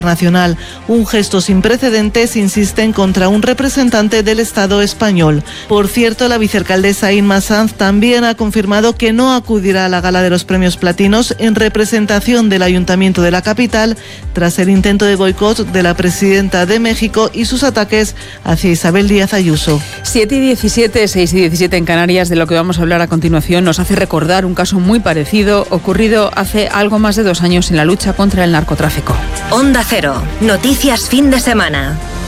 nacional. Un gesto sin precedentes, insisten, contra un representante del Estado español. Por cierto, la vicealcaldesa Inma Sanz también ha confirmado que no acudirá a la gala de los premios platinos en representación del Ayuntamiento de la capital tras el intento de boicot de la presidenta de México y sus ataques hacia Isabel Díaz Ayuso. 7:17, 6:17 en Canarias. De lo que vamos a hablar a continuación nos hace recordar un caso muy parecido ocurrido hace algo más de 2 años en la lucha contra el narcotráfico. Onda Cero, noticias fin de semana.